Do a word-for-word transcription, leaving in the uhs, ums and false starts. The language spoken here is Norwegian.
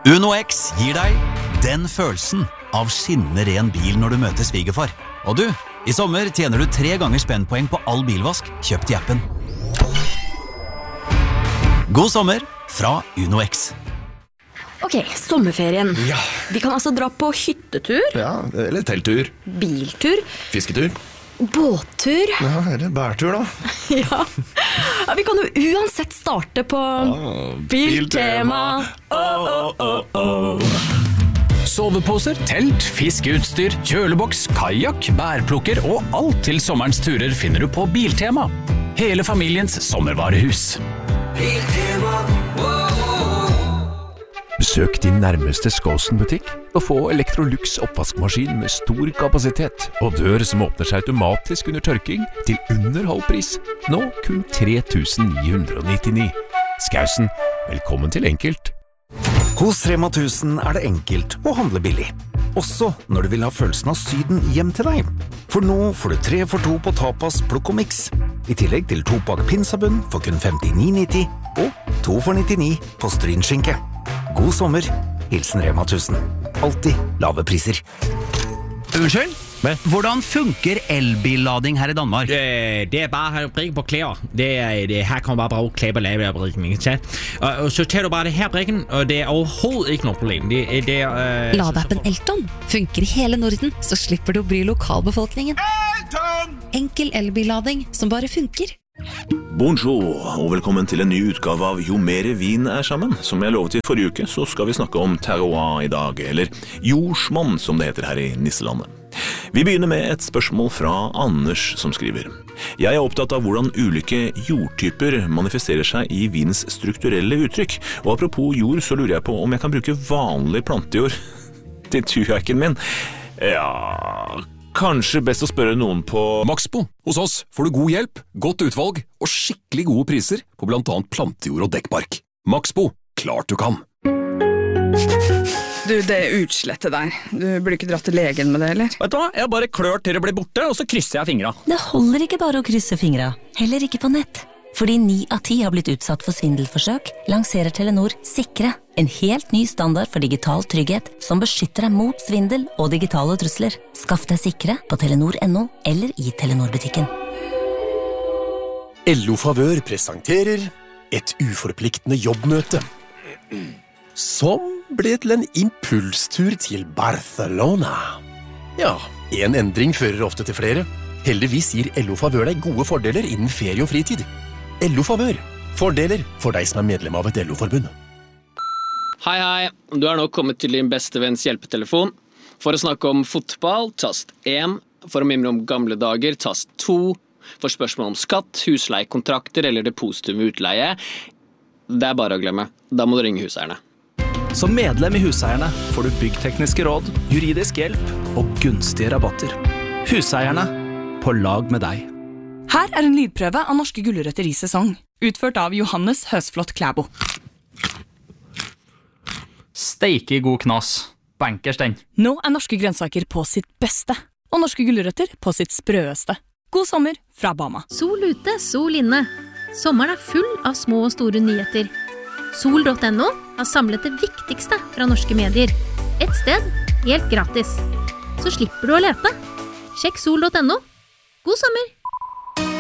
Uno X gir deg den følelsen av skinnende ren bil når du møter svigerfar. Og du, i sommer tjener du tre ganger spennpoeng på all bilvask kjøpt i appen. God sommer fra Uno X. Ok, sommerferien. Ja. Vi kan altså dra på hyttetur. Ja, eller telttur. Biltur. Fisketur. Båttur. Ja, eller bærtur da. Ja. Ja, vi kan jo uansett starte på ah, Biltema. Oh, oh, oh, oh. Soveposer, telt, fiskeutstyr, kjøleboks, kajak, bærplukker og alt til sommerens turer finner du på Biltema. Hele familiens sommervarehus. Biltema. Besøk din nærmeste Skåsen-butikk og få Electrolux oppvaskmaskin med stor kapasitet og dør som åpner seg automatisk under tørking til under halv pris. Nå kun tre tusen ni hundre nittini. Skausen, velkommen til enkelt. Hos Rema tusen er det enkelt å handle billig. Også når du vil ha følelsen av Syden hjem til deg. For nå får du tre for to på tapas, plukk og mix. I tillegg til to pak pinsabunn for kun femtini nitti og to for nittini på strynskinke. God sommer, hilsen Rema tusen. Alltid lave priser. Unnskyld? Hvordan funker elbillading her i Danmark? Det, det er bare å brikke på klær. Det er, det, her kan man bare bruke klær på lavebrikken. Og, og så tar du bare det her brikken, og det er overhovedet ikke noe problem. Det, det, uh, Ladeappen Elton funker i hele Norden, så slipper du å bry lokalbefolkningen. Elton! Enkel elbillading som bare funker. Bonjour, og velkommen til en ny utgave av Jo mere vin er sammen. Som jeg lovet i forrige uke, så skal vi snakke om terroir i dag, eller jordsmonn som det heter her i Nisselandet. Vi begynner med et spørsmål fra Anders som skriver. Jeg er opptatt av hvordan ulike jordtyper manifesterer seg i vins strukturelle uttrykk. Og apropos jord, så lurer jeg på om jeg kan bruke vanlig plantejord til tujakken min. Ja, kanskje best å spørre noen på Maxbo. Hos oss får du god hjelp, godt utvalg og skikkelig gode priser på blant annet plantejord og dekkbark. Maxbo, klart du kan. Du, det er utslettet der. Du burde ikke dratt til legen med det, eller? Vet du hva? Jeg bare klør til det blir borte, og så krysser jeg fingra. Det holder ikke bare å krysse fingra, heller ikke på nett. Fordi ni av ti har blitt utsatt for svindelforsøk, lanserer Telenor Sikre, en helt ny standard for digital trygghet som beskytter deg mot svindel og digitale trusler. Skaff deg Sikre på telenor punktum no eller i Telenor-butikken. L O Favør presenterer et uforpliktende jobbmøte. Som ble til en impulstur til Barcelona. Ja, en endring fører ofte til flere. Heldigvis gir L O Favør deg gode fordeler innen ferie og fritid. L O Favør. Fordeler for deg som er medlem av et L O-forbund. Hei, hei. Du er nå kommet til din beste venns hjelpetelefon. For å snakke om fotball, tast én. For å mimre om gamle dager, tast to. For spørsmål om skatt, husleiekontrakter eller depositum ved utleie. Det er bare å glemme. Da må du ringe huseierne. Som medlem i Huseierne får du byggtekniske råd, juridisk hjelp og gunstige rabatter. Huseierne, på lag med deg. Her er en lydprøve av norske gulrøtter i sesong, utført av Johannes Høsflot Klæbo. Steike god knas. Bankers den. Nå er norske grønnsaker på sitt beste, og norske gulrøtter på sitt sprøeste. God sommer fra Bama. Sol ute, sol inne. Sommeren er full av små og store nyheter. sol punktum no har samlet det viktigste fra norske medier. Et sted, helt gratis. Så slipper du å lete. Sjekk sol punktum no. God sommer!